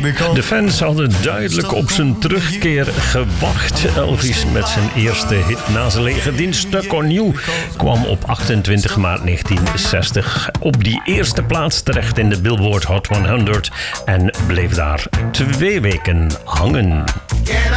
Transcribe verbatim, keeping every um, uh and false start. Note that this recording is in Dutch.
De fans hadden duidelijk op zijn terugkeer gewacht. Elvis met zijn eerste hit na zijn legerdienst Stuck on You kwam op achtentwintig maart negentien zestig op die eerste plaats terecht in de Billboard Hot honderd en bleef daar twee weken hangen.